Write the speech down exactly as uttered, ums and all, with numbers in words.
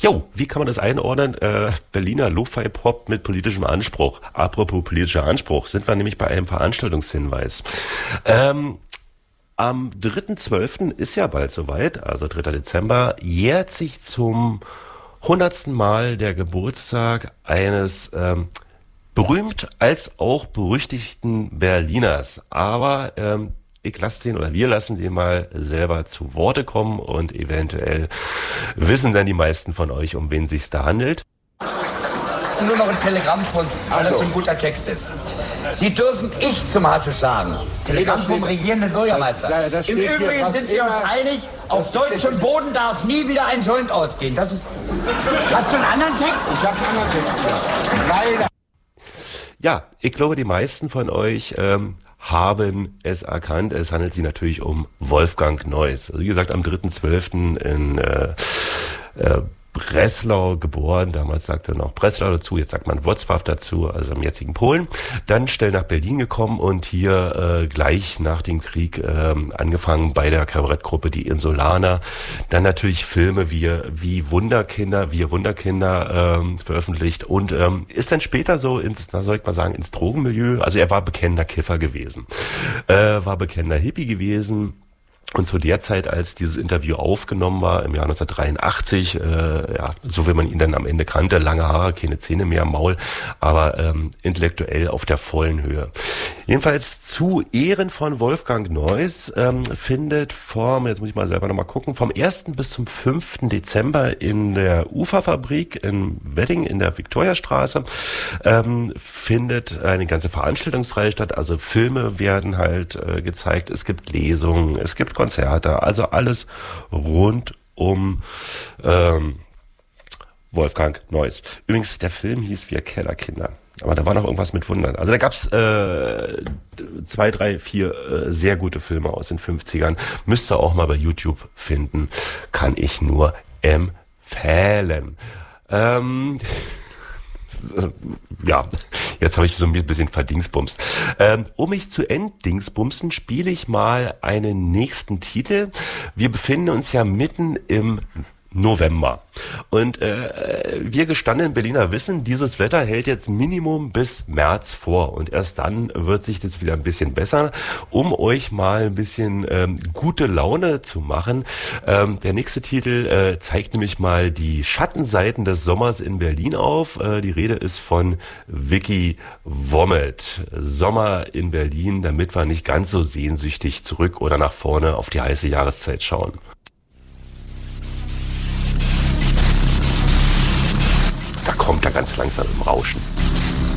Jo, wie kann man das einordnen? Äh, Berliner Lo-Fi-Pop mit politischem Anspruch. Apropos politischer Anspruch, sind wir nämlich bei einem Veranstaltungshinweis. Ähm, am dritten zwölften ist ja bald soweit, also dritter Dezember, jährt sich zum hundertsten Mal der Geburtstag eines ähm, berühmt als auch berüchtigten Berliners. Aber ähm, ich lasse den oder wir lassen den mal selber zu Worte kommen und eventuell wissen dann die meisten von euch, um wen sich's da handelt. Nur noch ein Telegramm von, weil das so ein guter Text ist. Sie dürfen ich zum Haschisch sagen. Telegramm vom regierenden Bürgermeister. Das, das Im Übrigen sind wir uns einig, auf deutschem Boden darf nie wieder ein Joint ausgehen. Das ist. Hast du einen anderen Text? Ich habe einen anderen Text. Leider. Ja, ich glaube, die meisten von euch ähm, haben es erkannt. Es handelt sich natürlich um Wolfgang Neuss. Also wie gesagt, am dritten zwölften in äh, äh, Breslau geboren, damals sagte er noch Breslau dazu, jetzt sagt man Wrocław dazu, also im jetzigen Polen, dann schnell nach Berlin gekommen und hier äh, gleich nach dem Krieg äh, angefangen bei der Kabarettgruppe Die Insulaner, dann natürlich Filme wie wie Wunderkinder, Wir Wunderkinder ähm, veröffentlicht und ähm, ist dann später so ins, na soll ich mal sagen, ins Drogenmilieu, also er war bekennender Kiffer gewesen, äh, war bekennender Hippie gewesen. Und zu der Zeit, als dieses Interview aufgenommen war, im Jahr neunzehnhundertdreiundachtzig, äh, ja, so wie man ihn dann am Ende kannte, lange Haare, keine Zähne mehr im Maul, aber ähm, intellektuell auf der vollen Höhe. Jedenfalls zu Ehren von Wolfgang Neuss ähm, findet vom, jetzt muss ich mal selber nochmal gucken, vom ersten bis zum fünften Dezember in der Uferfabrik in Wedding in der Viktoriastraße ähm, findet eine ganze Veranstaltungsreihe statt. Also Filme werden halt äh, gezeigt, es gibt Lesungen, es gibt Konzerte, also alles rund um ähm, Wolfgang Neuss. Übrigens, der Film hieß Wir Kellerkinder. Aber da war noch irgendwas mit Wundern. Also da gab's äh, zwei, drei, vier äh, sehr gute Filme aus den fünfzigern. Müsst ihr auch mal bei YouTube finden. Kann ich nur empfehlen. Ähm... Ja, jetzt habe ich so ein bisschen verdingsbumst. Ähm, um mich zu entdingsbumsen, spiele ich mal einen nächsten Titel. Wir befinden uns ja mitten im November. Und äh, wir gestandenen Berliner wissen, dieses Wetter hält jetzt Minimum bis März vor. Und erst dann wird sich das wieder ein bisschen besser. Um euch mal ein bisschen ähm, gute Laune zu machen. Ähm, der nächste Titel äh, zeigt nämlich mal die Schattenseiten des Sommers in Berlin auf. Äh, die Rede ist von Vicky Wommet. Sommer in Berlin, damit wir nicht ganz so sehnsüchtig zurück oder nach vorne auf die heiße Jahreszeit schauen. Da kommt er ganz langsam im Rauschen.